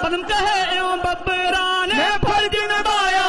पद्म कहे एवं बब्बरा ने फर्ज निभाया।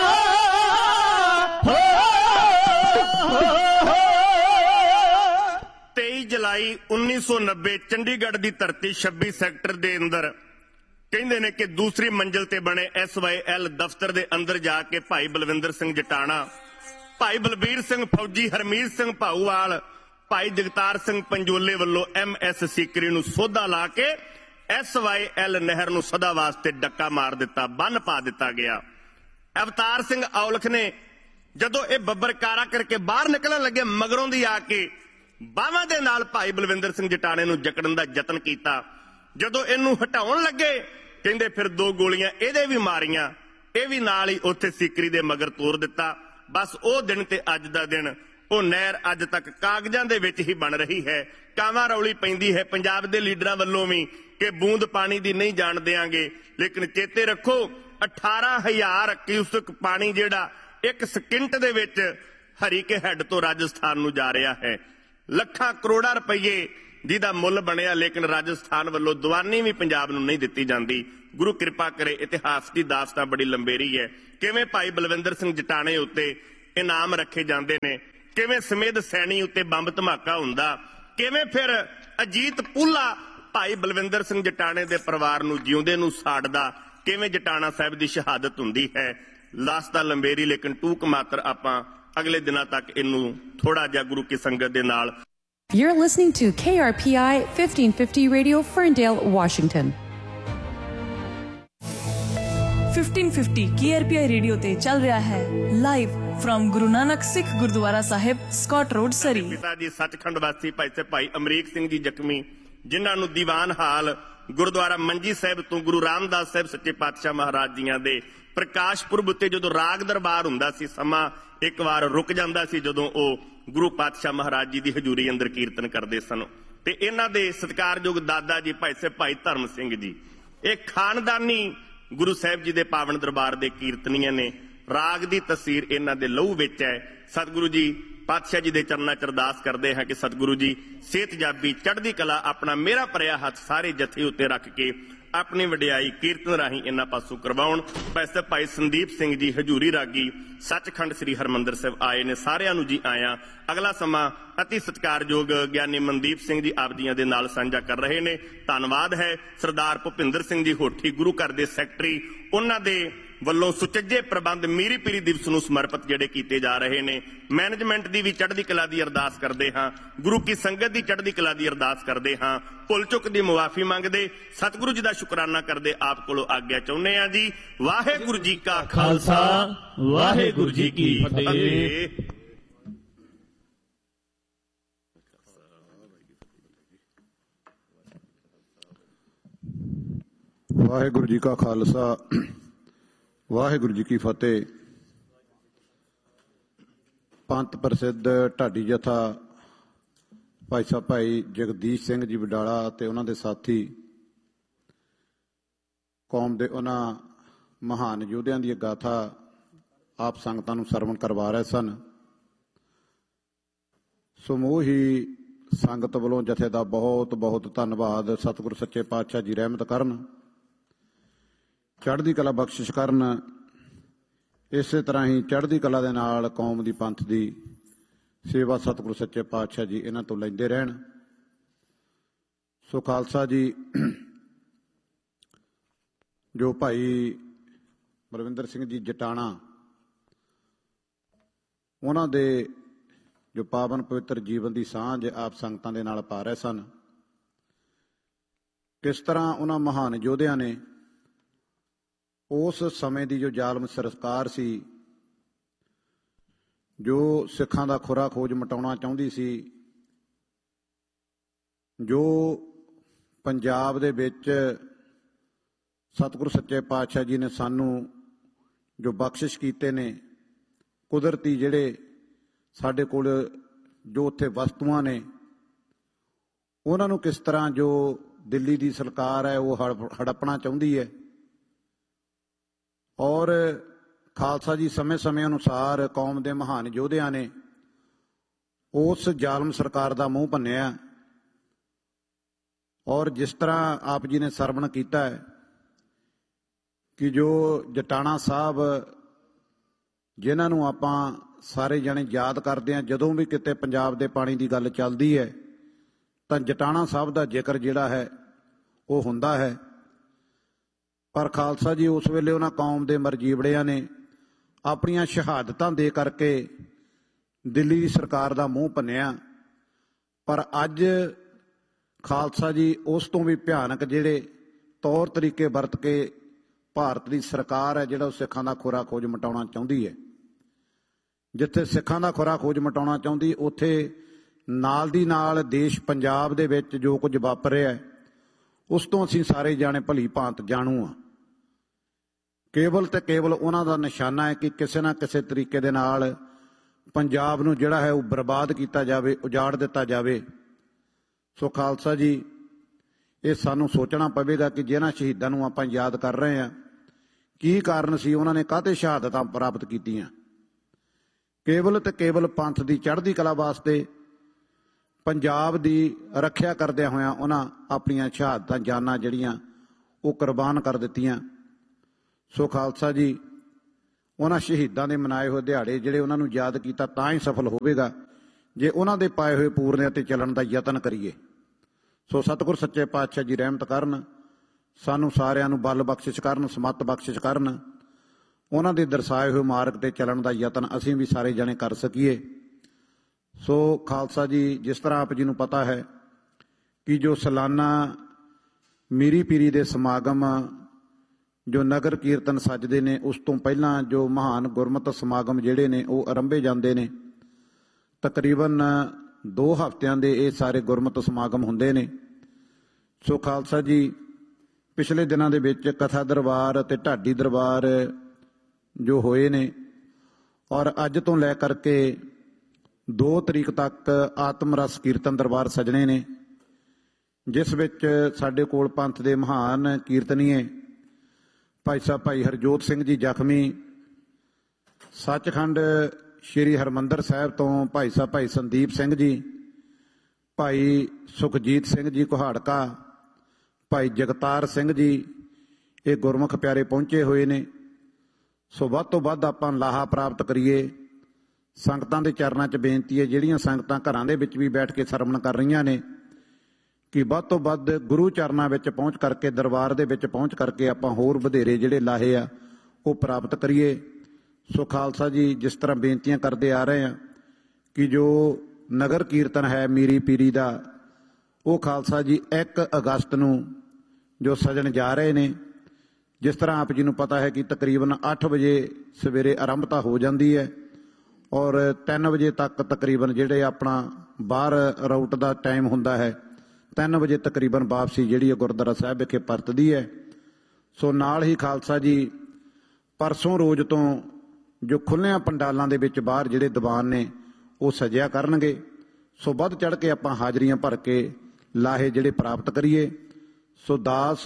23 जुलाई 1990 चंडीगढ़ की धरती 26 सैक्टर के अंदर कहते ने कि दूसरी मंजिल ते बने SYL दफ्तर के अंदर जाके भाई बलविंदर सिंह जटाणा, भाई बलबीर सिंह फौजी, हरमीत सिंह भाऊवाल, भाई जगतार सिंह पंजोले वालों MS सीकरी नूं सोधा ला के SYL नहर नूं सदा वास्ते डक्का मार दिता, बन पा दिता गया। अवतार सिंह औलख ने जदों ये बब्बर कारा करके बाहर निकलण लगे मगरों दी आके बावां दे नाल भाई बलविंदर सिंह जटाणे नूं जकड़न दा यतन कीता। जदों इहनूं हटाउण लगे कहंदे फिर 2 गोलियां इहदे भी मारियां, इह भी नाल ही उत्थे सीकरी दे मगर तोड़ दिता। बस ਉਹ दिन ते अज दा दिन ਉਹ नहर अज तक कागजां दे विच ही बन रही है। कावां रौली पैंदी है पंजाब दे लीडरां वल्लों भी कि बूंद पानी दी नहीं जाण देंगे, लेकिन चेते रखो 18,000 क्यूसक पानी जिहड़ा 1 circuit they which Harike had तो राजस्थान नूं जा रहा है। ਲੱਖਾਂ ਕਰੋੜਾਂ ਰੁਪਏ ਜਿਹਦਾ ਮੁੱਲ ਬਣਿਆ, ਲੇਕਿਨ ਰਾਜਸਥਾਨ ਵੱਲੋਂ ਦੀਵਾਨੀ ਵੀ ਪੰਜਾਬ ਨੂੰ ਨਹੀਂ ਦਿੱਤੀ ਜਾਂਦੀ। ਗੁਰੂ ਕਿਰਪਾ ਕਰੇ। ਇਤਿਹਾਸ ਦੀ ਦਾਸਤਾਨ ਬੜੀ ਲੰਬੇਰੀ ਹੈ। ਕਿਵੇਂ ਭਾਈ ਬਲਵਿੰਦਰ ਸਿੰਘ ਜਟਾਣੇ ਉੱਤੇ ਇਨਾਮ ਰੱਖੇ ਜਾਂਦੇ ਨੇ, ਕਿਵੇਂ ਸਮੇਧ ਸੈਣੀ ਉੱਤੇ ਬੰਬ ਧਮਾਕਾ ਹੁੰਦਾ, ਕਿਵੇਂ ਫਿਰ ਅਜੀਤ ਪੂਲਾ ਭਾਈ ਬਲਵਿੰਦਰ ਸਿੰਘ ਜਟਾਣੇ ਦੇ ਪਰਿਵਾਰ ਨੂੰ ਜਿਉਂਦੇ ਨੂੰ ਸਾੜਦਾ, ਕਿਵੇਂ ਜਟਾਣਾ ਸਾਹਿਬ ਦੀ ਸ਼ਹਾਦਤ ਹੁੰਦੀ ਹੈ। ਦਾਸਤਾਨ ਲੰਬੇਰੀ, ਲੇਕਿਨ ਟੂਕ ਮਾਤਰ ਆਪਾਂ ਅਗਲੇ ਦਿਨਾਂ ਤੱਕ ਇਹਨੂੰ ਥੋੜਾ ਜਿਹਾ ਗੁਰੂ ਕੀ ਸੰਗਤ ਦੇ ਨਾਲ। You're listening to KRPI 1550 Radio, Ferndale, Washington. 1550 KRPI radio ते चल रहा है live from Guru Nanak Sikh gurdwara Sahib, Scott road, सरी। पिता जी सचखंड वासी भाई अमरीक सिंह जी जख्मी, जिन्हां नूं दीवान हाल गुरुद्वारा मंजी साहिब तो गुरु रामदास साहिब सच्चे पातशाह महाराज जियां दे प्रकाश पुरब उत्ते जदों राग दरबार हुंदा सी, समा एक बार रुक जांदा सी जदों ओ गुरु पातशाह महाराज जी दी हजूरी अंदर कीर्तन करदे सन। ते इन्हां दे सत्कारयोग दादा जी भाई धर्म सिंह जी, एक खानदानी गुरु साहिब जी दे पावन दरबार दे कीर्तनीय ने। राग दी तस्वीर इन्हां दे लहू विच है। सतगुरु जी पातशाह जी दे चरनां च अरदास करदे हैं कि सतगुरु जी सेहत जाबी चढ़दी कला अपना मेरा भरिया हथ सारे जथे उत्ते रख के अपनी वडियाई कीर्तन राही इन्हां पासों करवाउण। वैसे भाई संदीप सिंह जी हजूरी रागी सचखंड श्री हरमंदर साहिब आए ने, सारिआं नूं जी आया। अगला समा अति सत्कारयोग ज्ञानी मनदीप सिंह जी आप जियां दे नाल साझा कर रहे ने। धन्नवाद है सरदार भुपिंदर सिंह जी होठी गुरु घर दे सैकटरी, उन्हां दे ਵੱਲੋਂ ਸੁਚੱਜੇ ਪ੍ਰਬੰਧ ਮੀਰੀ ਪੀਰੀ ਦਿਵਸ ਨੂੰ ਸਮਰਪਿਤ ਜਿਹੜੇ ਕੀਤੇ ਜਾ ਰਹੇ ਨੇ। ਮੈਨੇਜਮੈਂਟ ਦੀ ਵੀ ਚੜ੍ਹਦੀ ਕਲਾ ਦੀ ਅਰਦਾਸ ਕਰਦੇ ਹਾਂ, ਗੁਰੂ ਕੀ ਸੰਗਤ ਦੀ ਚੜ੍ਹਦੀ ਕਲਾ ਦੀ ਅਰਦਾਸ ਕਰਦੇ ਹਾਂ, ਭੁੱਲ ਚੁੱਕ ਦੀ ਮੁਆਫੀ ਮੰਗਦੇ, ਸਤਿਗੁਰੂ ਜੀ ਦਾ ਸ਼ੁਕਰਾਨਾ ਕਰਦੇ ਆਪ ਕੋਲੋਂ ਆਗਿਆ ਚਾਹੁੰਦੇ ਹਾਂ ਜੀ। ਵਾਹਿਗੁਰੂ ਜੀ ਕਾ ਖਾਲਸਾ, ਵਾਹਿਗੁਰੂ ਜੀ ਕੀ ਫਤਿਹ। ਵਾਹਿਗੁਰੂ ਜੀ ਕਾ ਖਾਲਸਾ, ਵਾਹਿਗੁਰੂ ਜੀ ਕੀ ਫਤਿਹ। ਪੰਥ ਪ੍ਰਸਿੱਧ ਢਾਡੀ ਜਥਾ ਭਾਈ ਸਾਹਿਬ ਭਾਈ ਜਗਦੀਸ਼ ਸਿੰਘ ਜੀ ਵਡਾਲਾ ਅਤੇ ਉਹਨਾਂ ਦੇ ਸਾਥੀ ਕੌਮ ਦੇ ਉਹਨਾਂ ਮਹਾਨ ਯੋਧਿਆਂ ਦੀ ਗਾਥਾ ਆਪ ਸੰਗਤਾਂ ਨੂੰ ਸਰਵਣ ਕਰਵਾ ਰਹੇ ਸਨ। ਸਮੂਹ ਹੀ ਸੰਗਤ ਵੱਲੋਂ ਜਥੇ ਦਾ ਬਹੁਤ ਬਹੁਤ ਧੰਨਵਾਦ। ਸਤਿਗੁਰੂ ਸੱਚੇ ਪਾਤਸ਼ਾਹ ਜੀ ਰਹਿਮਤ ਕਰਨ, ਚੜ੍ਹਦੀ ਕਲਾ ਬਖਸ਼ਿਸ਼ ਕਰਨ। ਇਸੇ ਤਰ੍ਹਾਂ ਹੀ ਚੜ੍ਹਦੀ ਕਲਾ ਦੇ ਨਾਲ ਕੌਮ ਦੀ ਪੰਥ ਦੀ ਸੇਵਾ ਸਤਿਗੁਰੂ ਸੱਚੇ ਪਾਤਸ਼ਾਹ ਜੀ ਇਹਨਾਂ ਤੋਂ ਲੈਂਦੇ ਰਹਿਣ। ਸੋ ਖਾਲਸਾ ਜੀ, ਜੋ ਭਾਈ ਬਲਵਿੰਦਰ ਸਿੰਘ ਜੀ ਜਟਾਣਾ, ਉਹਨਾਂ ਦੇ ਜੋ ਪਾਵਨ ਪਵਿੱਤਰ ਜੀਵਨ ਦੀ ਸਾਂਝ ਆਪ ਸੰਗਤਾਂ ਦੇ ਨਾਲ ਪਾ ਰਹੇ ਸਨ, ਕਿਸ ਤਰ੍ਹਾਂ ਉਹਨਾਂ ਮਹਾਨ ਯੋਧਿਆਂ ਨੇ ਉਸ ਸਮੇਂ ਦੀ ਜੋ ਜ਼ਾਲਮ ਸਰਕਾਰ ਸੀ, ਜੋ ਸਿੱਖਾਂ ਦਾ ਖੁਰਾ ਖੋਜ ਮਿਟਾਉਣਾ ਚਾਹੁੰਦੀ ਸੀ, ਜੋ ਪੰਜਾਬ ਦੇ ਵਿੱਚ ਸਤਿਗੁਰੂ ਸੱਚੇ ਪਾਤਸ਼ਾਹ ਜੀ ਨੇ ਸਾਨੂੰ ਜੋ ਬਖਸ਼ਿਸ਼ ਕੀਤੇ ਨੇ, ਕੁਦਰਤੀ ਜਿਹੜੇ ਸਾਡੇ ਕੋਲ ਜੋ ਉੱਥੇ ਵਸਤੂਆਂ ਨੇ, ਉਹਨਾਂ ਨੂੰ ਕਿਸ ਤਰ੍ਹਾਂ ਜੋ ਦਿੱਲੀ ਦੀ ਸਰਕਾਰ ਹੈ ਉਹ ਹੜੱਪਣਾ ਚਾਹੁੰਦੀ ਹੈ। ਔਰ ਖਾਲਸਾ ਜੀ ਸਮੇਂ-ਸਮੇਂ ਅਨੁਸਾਰ ਕੌਮ ਦੇ ਮਹਾਨ ਯੋਧਿਆਂ ਨੇ ਉਸ ਜ਼ਾਲਮ ਸਰਕਾਰ ਦਾ ਮੂੰਹ ਭੰਨਿਆ। ਔਰ ਜਿਸ ਤਰ੍ਹਾਂ ਆਪ ਜੀ ਨੇ ਸਰਵਣ ਕੀਤਾ ਹੈ ਕਿ ਜੋ ਜਟਾਣਾ ਸਾਹਿਬ ਜਿਨ੍ਹਾਂ ਨੂੰ ਆਪਾਂ ਸਾਰੇ ਜਣੇ ਯਾਦ ਕਰਦੇ ਹਾਂ, ਜਦੋਂ ਵੀ ਕਿਤੇ ਪੰਜਾਬ ਦੇ ਪਾਣੀ ਦੀ ਗੱਲ ਚੱਲਦੀ ਹੈ ਤਾਂ ਜਟਾਣਾ ਸਾਹਿਬ ਦਾ ਜ਼ਿਕਰ ਜਿਹੜਾ ਹੈ ਉਹ ਹੁੰਦਾ ਹੈ। ਪਰ ਖਾਲਸਾ ਜੀ ਉਸ ਵੇਲੇ ਉਹਨਾਂ ਕੌਮ ਦੇ ਮਰਜੀਵੜਿਆਂ ਨੇ ਆਪਣੀਆਂ ਸ਼ਹਾਦਤਾਂ ਦੇ ਕਰਕੇ ਦਿੱਲੀ ਦੀ ਸਰਕਾਰ ਦਾ ਮੂੰਹ ਭੰਨਿਆ। ਪਰ ਅੱਜ ਖਾਲਸਾ ਜੀ ਉਸ ਤੋਂ ਵੀ ਭਿਆਨਕ ਜਿਹੜੇ ਤੌਰ ਤਰੀਕੇ ਵਰਤ ਕੇ ਭਾਰਤ ਦੀ ਸਰਕਾਰ ਹੈ ਜਿਹੜਾ ਉਹ ਸਿੱਖਾਂ ਦਾ ਖੋਰਾ ਖੋਜ ਮਿਟਾਉਣਾ ਚਾਹੁੰਦੀ ਹੈ। ਜਿੱਥੇ ਸਿੱਖਾਂ ਦਾ ਖੋਰਾ ਖੋਜ ਮਿਟਾਉਣਾ ਚਾਹੁੰਦੀ, ਉੱਥੇ ਨਾਲ ਦੀ ਨਾਲ ਦੇਸ਼ ਪੰਜਾਬ ਦੇ ਵਿੱਚ ਜੋ ਕੁਝ ਵਾਪਰ ਰਿਹਾ ਹੈ ਉਸ ਤੋਂ ਅਸੀਂ ਸਾਰੇ ਜਾਣੇ ਭਲੀ ਭਾਂਤ ਜਾਣੂ ਹਾਂ। ਕੇਵਲ ਤੇ ਕੇਵਲ ਉਹਨਾਂ ਦਾ ਨਿਸ਼ਾਨਾ ਹੈ ਕਿ ਕਿਸੇ ਨਾ ਕਿਸੇ ਤਰੀਕੇ ਦੇ ਨਾਲ ਪੰਜਾਬ ਨੂੰ ਜਿਹੜਾ ਹੈ ਉਹ ਬਰਬਾਦ ਕੀਤਾ ਜਾਵੇ, ਉਜਾੜ ਦਿੱਤਾ ਜਾਵੇ। ਸੋ ਖਾਲਸਾ ਜੀ, ਇਹ ਸਾਨੂੰ ਸੋਚਣਾ ਪਵੇਗਾ ਕਿ ਜਿਹਨਾਂ ਸ਼ਹੀਦਾਂ ਨੂੰ ਆਪਾਂ ਯਾਦ ਕਰ ਰਹੇ ਹਾਂ, ਕੀ ਕਾਰਨ ਸੀ, ਉਹਨਾਂ ਨੇ ਕਾਹਤੇ ਸ਼ਹਾਦਤਾਂ ਪ੍ਰਾਪਤ ਕੀਤੀਆਂ। ਕੇਵਲ ਤੇ ਕੇਵਲ ਪੰਥ ਦੀ ਚੜ੍ਹਦੀ ਕਲਾ ਵਾਸਤੇ, ਪੰਜਾਬ ਦੀ ਰੱਖਿਆ ਕਰਦਿਆਂ ਹੋਇਆਂ ਉਹਨਾਂ ਆਪਣੀਆਂ ਸ਼ਹਾਦਤਾਂ ਜਾਨਾਂ ਜਿਹੜੀਆਂ ਉਹ ਕੁਰਬਾਨ ਕਰ ਦਿੱਤੀਆਂ। ਸੋ ਖਾਲਸਾ ਜੀ, ਉਹਨਾਂ ਸ਼ਹੀਦਾਂ ਦੇ ਮਨਾਏ ਹੋਏ ਦਿਹਾੜੇ ਜਿਹੜੇ ਉਹਨਾਂ ਨੂੰ ਯਾਦ ਕੀਤਾ ਤਾਂ ਹੀ ਸਫਲ ਹੋਵੇਗਾ ਜੇ ਉਹਨਾਂ ਦੇ ਪਾਏ ਹੋਏ ਪੂਰਨਿਆਂ ਤੇ ਚੱਲਣ ਦਾ ਯਤਨ ਕਰੀਏ। ਸੋ ਸਤਿਗੁਰ ਸੱਚੇ ਪਾਤਸ਼ਾਹ ਜੀ ਰਹਿਮਤ ਕਰਨ, ਸਾਨੂੰ ਸਾਰਿਆਂ ਨੂੰ ਬਲ ਬਖਸ਼ਿਸ਼ ਕਰਨ, ਸਮੱਤ ਬਖਸ਼ਿਸ਼ ਕਰਨ, ਉਹਨਾਂ ਦੇ ਦਰਸਾਏ ਹੋਏ ਮਾਰਗ ਤੇ ਚੱਲਣ ਦਾ ਯਤਨ ਅਸੀਂ ਵੀ ਸਾਰੇ ਜਣੇ ਕਰ ਸਕੀਏ। ਸੋ ਖਾਲਸਾ ਜੀ, ਜਿਸ ਤਰ੍ਹਾਂ ਆਪ ਜੀ ਨੂੰ ਪਤਾ ਹੈ ਕਿ ਜੋ ਸਾਲਾਨਾ ਮੀਰੀ ਪੀਰੀ ਦੇ ਸਮਾਗਮ ਜੋ ਨਗਰ ਕੀਰਤਨ ਸੱਜਦੇ ਨੇ, ਉਸ ਤੋਂ ਪਹਿਲਾਂ ਜੋ ਮਹਾਨ ਗੁਰਮਤਿ ਸਮਾਗਮ ਜਿਹੜੇ ਨੇ ਉਹ ਆਰੰਭੇ ਜਾਂਦੇ ਨੇ। ਤਕਰੀਬਨ 2 ਹਫ਼ਤਿਆਂ ਦੇ ਇਹ ਸਾਰੇ ਗੁਰਮਤਿ ਸਮਾਗਮ ਹੁੰਦੇ ਨੇ। ਸੋ ਖਾਲਸਾ ਜੀ, ਪਿਛਲੇ ਦਿਨਾਂ ਦੇ ਵਿੱਚ ਕਥਾ ਦਰਬਾਰ ਅਤੇ ਢਾਡੀ ਦਰਬਾਰ ਜੋ ਹੋਏ ਨੇ, ਔਰ ਅੱਜ ਤੋਂ ਲੈ ਕਰਕੇ 2 ਤਰੀਕ ਤੱਕ ਆਤਮ ਰਸ ਕੀਰਤਨ ਦਰਬਾਰ ਸਜਣੇ ਨੇ, ਜਿਸ ਵਿੱਚ ਸਾਡੇ ਕੋਲ ਪੰਥ ਦੇ ਮਹਾਨ ਕੀਰਤਨੀਏ ਭਾਈ ਸਾਹਿਬ ਭਾਈ ਹਰਜੋਤ ਸਿੰਘ ਜੀ ਜ਼ਖਮੀ, ਸੱਚਖੰਡ ਸ਼੍ਰੀ ਹਰਿਮੰਦਰ ਸਾਹਿਬ ਤੋਂ ਭਾਈ ਸਾਹਿਬ ਭਾਈ ਸੰਦੀਪ ਸਿੰਘ ਜੀ, ਭਾਈ ਸੁਖਜੀਤ ਸਿੰਘ ਜੀ ਕੁਹਾੜਕਾ, ਭਾਈ ਜਗਤਾਰ ਸਿੰਘ ਜੀ, ਇਹ ਗੁਰਮੁਖ ਪਿਆਰੇ ਪਹੁੰਚੇ ਹੋਏ ਨੇ। ਸੋ ਵੱਧ ਤੋਂ ਵੱਧ ਆਪਾਂ ਲਾਹਾ ਪ੍ਰਾਪਤ ਕਰੀਏ। ਸੰਗਤਾਂ ਦੇ ਚਰਨਾਂ 'ਚ ਬੇਨਤੀ ਹੈ, ਜਿਹੜੀਆਂ ਸੰਗਤਾਂ ਘਰਾਂ ਦੇ ਵਿੱਚ ਵੀ ਬੈਠ ਕੇ ਸਰਵਣ ਕਰ ਰਹੀਆਂ ਨੇ, ਕਿ ਵੱਧ ਤੋਂ ਵੱਧ ਗੁਰੂ ਚਰਨਾਂ ਵਿੱਚ ਪਹੁੰਚ ਕਰਕੇ, ਦਰਬਾਰ ਦੇ ਵਿੱਚ ਪਹੁੰਚ ਕਰਕੇ ਆਪਾਂ ਹੋਰ ਵਧੇਰੇ ਜਿਹੜੇ ਲਾਹੇ ਆ ਉਹ ਪ੍ਰਾਪਤ ਕਰੀਏ। ਸੋ ਖਾਲਸਾ ਜੀ, ਜਿਸ ਤਰ੍ਹਾਂ ਬੇਨਤੀਆਂ ਕਰਦੇ ਆ ਰਹੇ ਆ ਕਿ ਜੋ ਨਗਰ ਕੀਰਤਨ ਹੈ ਮੀਰੀ ਪੀਰੀ ਦਾ, ਉਹ ਖਾਲਸਾ ਜੀ 1 ਅਗਸਤ ਨੂੰ ਜੋ ਸਜਣ ਜਾ ਰਹੇ ਨੇ। ਜਿਸ ਤਰ੍ਹਾਂ ਆਪ ਜੀ ਨੂੰ ਪਤਾ ਹੈ ਕਿ ਤਕਰੀਬਨ 8 ਵਜੇ ਸਵੇਰੇ ਆਰੰਭਤਾ ਹੋ ਜਾਂਦੀ ਹੈ ਔਰ 3 ਵਜੇ ਤੱਕ ਤਕਰੀਬਨ ਜਿਹੜੇ ਆਪਣਾ ਬਾਹਰ ਰਾਊਟ ਦਾ ਟਾਈਮ ਹੁੰਦਾ ਹੈ, 3 ਵਜੇ ਤਕਰੀਬਨ ਵਾਪਸੀ ਜਿਹੜੀ ਹੈ ਗੁਰਦੁਆਰਾ ਸਾਹਿਬ ਵਿਖੇ ਪਰਤਦੀ ਹੈ। ਸੋ ਨਾਲ ਹੀ ਖਾਲਸਾ ਜੀ, ਪਰਸੋਂ ਰੋਜ਼ ਤੋਂ ਜੋ ਖੁੱਲ੍ਹਿਆਂ ਪੰਡਾਲਾਂ ਦੇ ਵਿੱਚ ਬਾਹਰ ਜਿਹੜੇ ਦੀਵਾਨ ਨੇ ਉਹ ਸਜਿਆ ਕਰਨਗੇ। ਸੋ ਵੱਧ ਚੜ੍ਹ ਕੇ ਆਪਾਂ ਹਾਜ਼ਰੀਆਂ ਭਰ ਕੇ ਲਾਹੇ ਜਿਹੜੇ ਪ੍ਰਾਪਤ ਕਰੀਏ। ਸੋ ਦਾਸ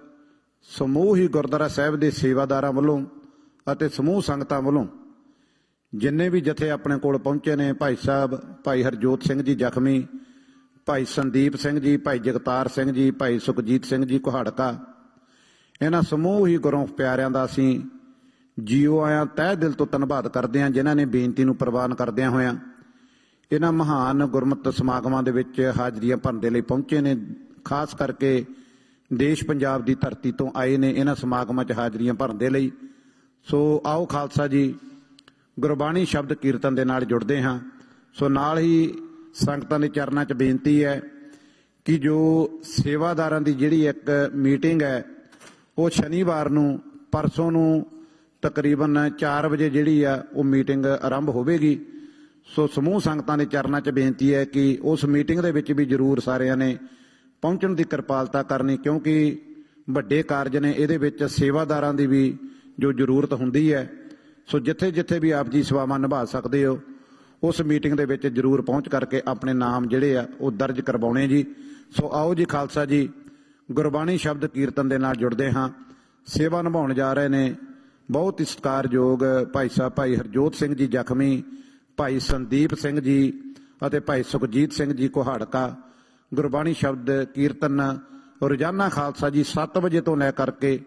ਸਮੂਹ ਹੀ ਗੁਰਦੁਆਰਾ ਸਾਹਿਬ ਦੇ ਸੇਵਾਦਾਰਾਂ ਵੱਲੋਂ ਅਤੇ ਸਮੂਹ ਸੰਗਤਾਂ ਵੱਲੋਂ ਜਿੰਨੇ ਵੀ ਜਥੇ ਆਪਣੇ ਕੋਲ ਪਹੁੰਚੇ ਨੇ, ਭਾਈ ਸਾਹਿਬ ਭਾਈ ਹਰਜੋਤ ਸਿੰਘ ਜੀ ਜ਼ਖਮੀ, ਭਾਈ ਸੰਦੀਪ ਸਿੰਘ ਜੀ, ਭਾਈ ਜਗਤਾਰ ਸਿੰਘ ਜੀ, ਭਾਈ ਸੁਖਜੀਤ ਸਿੰਘ ਜੀ ਕੁਹਾੜਕਾ, ਇਹਨਾਂ ਸਮੂਹ ਹੀ ਗੁਰੂ ਪਿਆਰਿਆਂ ਦਾ ਅਸੀਂ ਜੀਓ ਆਇਆਂ ਤਹਿ ਦਿਲ ਤੋਂ ਧੰਨਵਾਦ ਕਰਦੇ ਹਾਂ, ਜਿਨ੍ਹਾਂ ਨੇ ਬੇਨਤੀ ਨੂੰ ਪ੍ਰਵਾਨ ਕਰਦਿਆਂ ਹੋਇਆਂ ਇਹਨਾਂ ਮਹਾਨ ਗੁਰਮਤਿ ਸਮਾਗਮਾਂ ਦੇ ਵਿੱਚ ਹਾਜ਼ਰੀਆਂ ਭਰਨ ਦੇ ਲਈ ਪਹੁੰਚੇ ਨੇ। ਖਾਸ ਕਰਕੇ ਦੇਸ਼ ਪੰਜਾਬ ਦੀ ਧਰਤੀ ਤੋਂ ਆਏ ਨੇ ਇਹਨਾਂ ਸਮਾਗਮਾਂ 'ਚ ਹਾਜ਼ਰੀਆਂ ਭਰਨ ਦੇ ਲਈ। ਸੋ ਆਓ ਖਾਲਸਾ ਜੀ, ਗੁਰਬਾਣੀ ਸ਼ਬਦ ਕੀਰਤਨ ਦੇ ਨਾਲ ਜੁੜਦੇ ਹਾਂ। ਸੋ ਨਾਲ ਹੀ ਸੰਗਤਾਂ ਦੇ ਚਰਨਾਂ 'ਚ ਬੇਨਤੀ ਹੈ ਕਿ ਜੋ ਸੇਵਾਦਾਰਾਂ ਦੀ ਜਿਹੜੀ ਇੱਕ ਮੀਟਿੰਗ ਹੈ ਉਹ ਸ਼ਨੀਵਾਰ ਨੂੰ, ਪਰਸੋਂ ਨੂੰ ਤਕਰੀਬਨ 4 ਵਜੇ ਜਿਹੜੀ ਆ ਉਹ ਮੀਟਿੰਗ ਆਰੰਭ ਹੋਵੇਗੀ। ਸੋ ਸਮੂਹ ਸੰਗਤਾਂ ਦੇ ਚਰਨਾਂ 'ਚ ਬੇਨਤੀ ਹੈ ਕਿ ਉਸ ਮੀਟਿੰਗ ਦੇ ਵਿੱਚ ਵੀ ਜ਼ਰੂਰ ਸਾਰਿਆਂ ਨੇ ਪਹੁੰਚਣ ਦੀ ਕਿਰਪਾਲਤਾ ਕਰਨੀ, ਕਿਉਂਕਿ ਵੱਡੇ ਕਾਰਜ ਨੇ, ਇਹਦੇ ਵਿੱਚ ਸੇਵਾਦਾਰਾਂ ਦੀ ਵੀ ਜੋ ਜ਼ਰੂਰਤ ਹੁੰਦੀ ਹੈ। ਸੋ ਜਿੱਥੇ ਜਿੱਥੇ ਵੀ ਆਪ ਜੀ ਸੇਵਾਵਾਂ ਨਿਭਾ ਸਕਦੇ ਹੋ, ਉਸ ਮੀਟਿੰਗ ਦੇ ਵਿੱਚ ਜ਼ਰੂਰ ਪਹੁੰਚ ਕਰਕੇ ਆਪਣੇ ਨਾਮ ਜਿਹੜੇ ਆ ਉਹ ਦਰਜ ਕਰਵਾਉਣੇ ਜੀ। ਸੋ ਆਓ ਜੀ ਖਾਲਸਾ ਜੀ, ਗੁਰਬਾਣੀ ਸ਼ਬਦ ਕੀਰਤਨ ਦੇ ਨਾਲ ਜੁੜਦੇ ਹਾਂ। ਸੇਵਾ ਨਿਭਾਉਣ ਜਾ ਰਹੇ ਨੇ ਬਹੁਤ ਹੀ ਸਤਿਕਾਰਯੋਗ ਭਾਈ ਸਾਹਿਬ ਭਾਈ ਹਰਜੋਤ ਸਿੰਘ ਜੀ ਜ਼ਖਮੀ, ਭਾਈ ਸੰਦੀਪ ਸਿੰਘ ਜੀ ਅਤੇ ਭਾਈ ਸੁਖਜੀਤ ਸਿੰਘ ਜੀ ਕੁਹਾੜਕਾ। ਗੁਰਬਾਣੀ ਸ਼ਬਦ ਕੀਰਤਨ ਰੋਜ਼ਾਨਾ ਖਾਲਸਾ ਜੀ 7 ਵਜੇ ਤੋਂ ਲੈ ਕਰਕੇ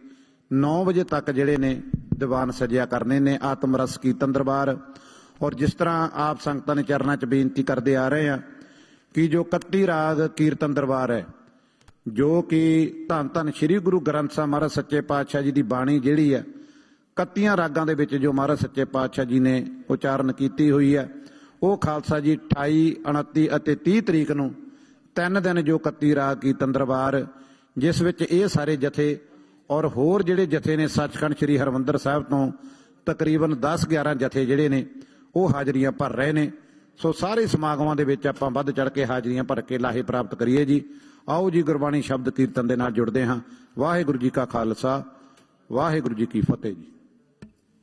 9 ਵਜੇ ਤੱਕ ਜਿਹੜੇ ਨੇ ਦੀਵਾਨ ਸਜਿਆ ਕਰਨੇ ਨੇ। ਆਤਮ ਰਸ ਕੀਰਤਨ ਦਰਬਾਰ। ਔਰ ਜਿਸ ਤਰ੍ਹਾਂ ਆਪ ਸੰਗਤਾਂ ਨੇ ਚਰਨਾਂ 'ਚ ਬੇਨਤੀ ਕਰਦੇ ਆ ਰਹੇ ਆ ਕਿ ਜੋ 31 ਰਾਗ ਕੀਰਤਨ ਦਰਬਾਰ ਹੈ, ਜੋ ਕਿ ਧੰਨ ਧੰਨ ਸ੍ਰੀ ਗੁਰੂ ਗ੍ਰੰਥ ਸਾਹਿਬ ਮਹਾਰਾਜ ਸੱਚੇ ਪਾਤਸ਼ਾਹ ਜੀ ਦੀ ਬਾਣੀ ਜਿਹੜੀ ਹੈ 31 ਰਾਗਾਂ ਦੇ ਵਿੱਚ ਜੋ ਮਹਾਰਾਜ ਸੱਚੇ ਪਾਤਸ਼ਾਹ ਜੀ ਨੇ ਉਚਾਰਨ ਕੀਤੀ ਹੋਈ ਹੈ, ਉਹ ਖਾਲਸਾ ਜੀ 28, 29 ਅਤੇ 30 ਤਰੀਕ ਨੂੰ 3 ਦਿਨ ਜੋ 31 ਰਾਗ ਕੀਰਤਨ ਦਰਬਾਰ, ਜਿਸ ਵਿੱਚ ਇਹ ਸਾਰੇ ਜਥੇ ਔਰ ਹੋਰ ਜਿਹੜੇ ਜਥੇ ਨੇ ਸੱਚਖੰਡ ਸ੍ਰੀ ਹਰਿਮੰਦਰ ਸਾਹਿਬ ਤੋਂ ਤਕਰੀਬਨ 10-11 ਜਥੇ ਜਿਹੜੇ ਨੇ ਉਹ ਹਾਜ਼ਰੀਆਂ ਭਰ ਰਹੇ ਨੇ। ਸੋ ਸਾਰੇ ਸਮਾਗਮਾਂ ਦੇ ਵਿੱਚ ਆਪਾਂ ਵੱਧ ਚੜ ਕੇ ਹਾਜ਼ਰੀਆਂ ਭਰ ਕੇ ਲਾਹੇ ਪ੍ਰਾਪਤ ਕਰੀਏ ਜੀ। ਆਓ ਜੀ ਗੁਰਬਾਣੀ ਸ਼ਬਦ ਕੀਰਤਨ ਦੇ ਨਾਲ ਜੁੜਦੇ ਹਾਂ। ਵਾਹਿਗੁਰੂ ਜੀ ਕਾ ਖਾਲਸਾ, ਵਾਹਿਗੁਰੂ ਜੀ ਕੀ ਫਤਿਹ ਜੀ।